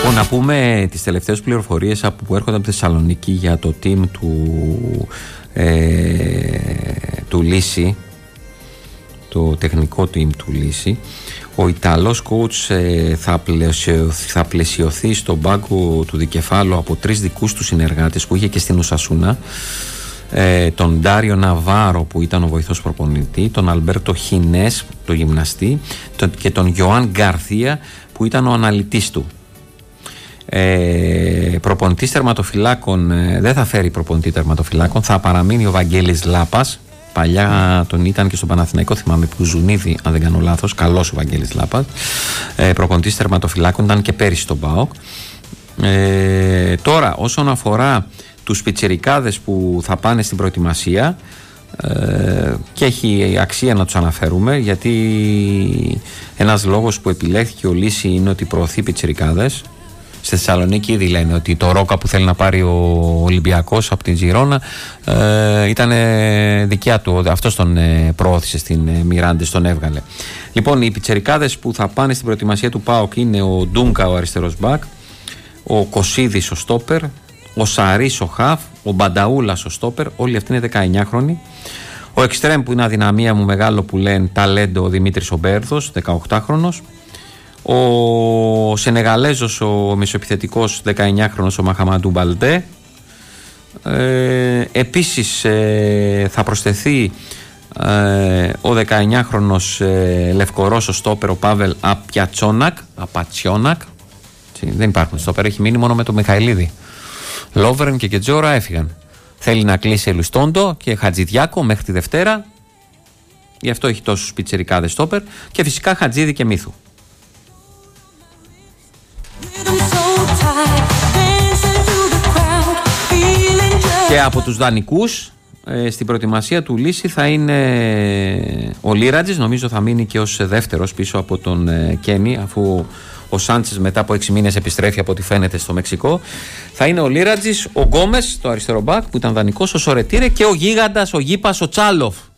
Λοιπόν, να πούμε τις τελευταίες πληροφορίες που έρχονται από τη Θεσσαλονίκη για το team του Λύση, το τεχνικό team του Λύση. Ο Ιταλός coach θα πλαισιωθεί στον πάγκο του δικεφάλου από 3 δικούς του συνεργάτες που είχε και στην Οσασούνα, τον Ντάριο Ναβάρο που ήταν ο βοηθός προπονητή, τον Αλμπέρτο Χινές, το γυμναστή, και τον Ιωάνν Γκαρθία που ήταν ο αναλυτής του. Προπονητής τερματοφυλάκων δεν θα φέρει προπονητή τερματοφυλάκων, θα παραμείνει ο Βαγγέλης Λάπας. Παλιά τον ήταν και στον Παναθηναϊκό, θυμάμαι, που Ζουνίδη, αν δεν κάνω λάθος. Καλός ο Βαγγέλης Λάπας. Προπονητής τερματοφυλάκων, ήταν και πέρυσι στον ΠΑΟΚ. Τώρα, όσον αφορά τους πιτσιρικάδες που θα πάνε στην προετοιμασία, και έχει αξία να τους αναφέρουμε, γιατί ένας λόγος που επιλέχθηκε ο Λύση είναι ότι προωθεί πιτσιρικάδες. Στη Θεσσαλονίκη ήδη λένε ότι το Ρόκα που θέλει να πάρει ο Ολυμπιακός από την Τζιρόνα ήταν δικιά του, αυτός τον προώθησε στην Μιράντες, τον έβγαλε. Λοιπόν, οι πιτσιρικάδες που θα πάνε στην προετοιμασία του ΠΑΟΚ είναι ο Ντούγκα, ο αριστερός μπακ, ο Κωσίδης, ο στόπερ, ο Σαρής, ο χαφ, ο Μπανταούλας, ο στόπερ, όλοι αυτοί είναι 19χρονοι. Ο εξτρέμ που είναι αδυναμία μου μεγάλο που λένε ταλέντο, ο Δημήτρης ο Μπέρδος, 18χρονος. Ο Σενεγαλέζος, ο μεσοεπιθετικός 19χρονος, ο Μαχαμαντού Μπαλντέ. Επίσης θα προσθεθεί ο 19χρονος Λευκορώσος στόπερ, ο Πάβελ Απατσιόνακ. Δεν υπάρχουν στόπερ, έχει μείνει μόνο με τον Μιχαηλίδη. Λόβερν και Κετζόρα έφυγαν. Θέλει να κλείσει Ελουστόντο και Χατζηδιάκο μέχρι τη Δευτέρα. Γι' αυτό έχει τόσους πιτσιρικάδες στόπερ. Και φυσικά Χατζίδη και Μύθου. Και από τους δανεικούς στην προετοιμασία του Λύση θα είναι ο Λίρατζης, νομίζω θα μείνει και ως δεύτερος πίσω από τον Κένι, αφού ο Σάντσες μετά από 6 μήνες επιστρέφει από ό,τι φαίνεται στο Μεξικό. Θα είναι ο Λίρατζης, ο Γκόμες, το αριστερό μπακ που ήταν δανεικός, ο Σορετήρε και ο γίγαντας, ο Γήπας, ο Τσάλοφ.